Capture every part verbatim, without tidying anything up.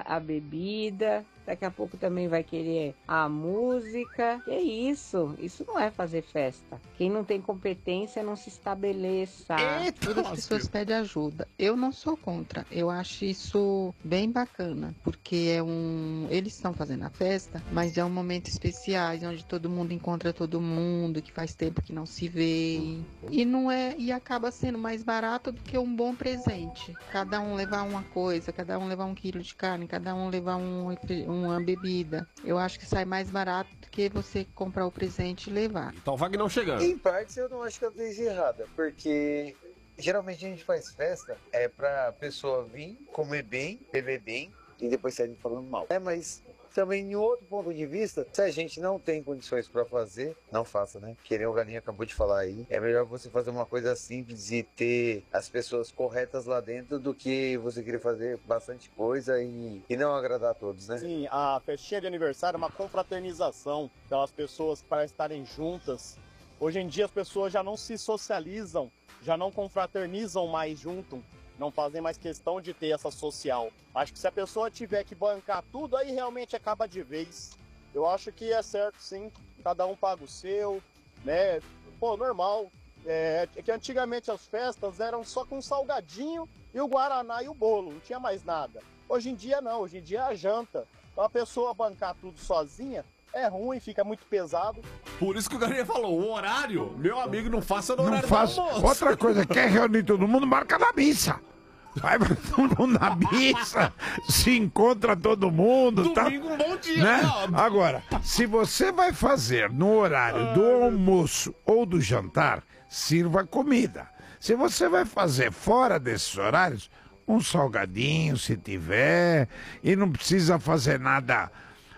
a bebida, daqui a pouco também vai querer a música. Que isso? Isso não é fazer festa. Quem não tem competência não se estabeleça. Eita, todas as pessoas pedem ajuda. Eu não sou contra. Eu acho isso bem bacana, porque é um, eles estão fazendo a festa, mas é um momento especial, onde todo mundo encontra todo mundo, que faz tempo que não se vê. E não é, e acaba sendo mais barato do que um bom presente. Cada um levar uma coisa, cada um levar um quilo de carne, cada um levar um, uma bebida. Eu acho que sai mais barato do que você comprar o presente e levar. Então o Vagnão chegando. Em partes eu não acho que ela esteja errada, porque geralmente a gente faz festa é pra pessoa vir, comer bem, beber bem e depois sair falando mal. É, mas também, em outro ponto de vista, se a gente não tem condições para fazer, não faça, né? Que nem o Galinha acabou de falar aí. É melhor você fazer uma coisa simples e ter as pessoas corretas lá dentro do que você querer fazer bastante coisa e, e não agradar a todos, né? Sim, a festinha de aniversário é uma confraternização pelas pessoas para estarem juntas. Hoje em dia as pessoas já não se socializam, já não confraternizam mais junto. Não fazem mais questão de ter essa social. Acho que se a pessoa tiver que bancar tudo, aí realmente acaba de vez. Eu acho que é certo, sim. Cada um paga o seu, né? Pô, normal. É, é que antigamente as festas eram só com salgadinho e o guaraná e o bolo. Não tinha mais nada. Hoje em dia não. Hoje em dia é a janta. Então a pessoa bancar tudo sozinha é ruim, fica muito pesado. Por isso que o Galinha falou, o horário, meu amigo, não faça no Não horário faço. do almoço. Outra coisa, quer reunir todo mundo, marca na missa. Vai pra todo mundo na missa, se encontra todo mundo. Domingo, tá? um bom dia, né? ó. Agora, se você vai fazer no horário do almoço ou do jantar, sirva comida. Se você vai fazer fora desses horários, um salgadinho, se tiver, e não precisa fazer nada...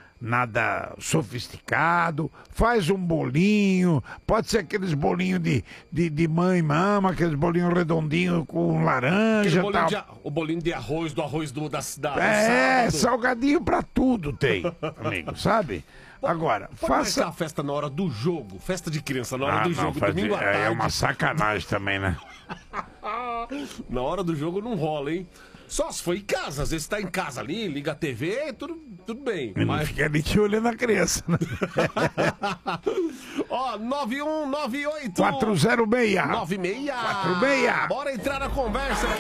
nada sofisticado, faz um bolinho, pode ser aqueles bolinhos de, de, de mãe e mama, aqueles bolinhos redondinhos com laranja. Bolinho Tal. de, o bolinho de arroz, do arroz do, da, da É, do sábado. salgadinho pra tudo tem, amigo, sabe? Agora, Pode marcar faça... a festa na hora do jogo, festa de criança, na hora Ah, do não, jogo, faz- domingo à tarde. é uma sacanagem também, né? Na hora do jogo não rola, hein? Só se for em casa, às vezes tá em casa ali, liga a T V, tudo, tudo bem. Ele Mas... fica ali te olhando a criança, né? Ó, nove um nove oito quatro zero seis nove seis quatro seis. Bora entrar na conversa.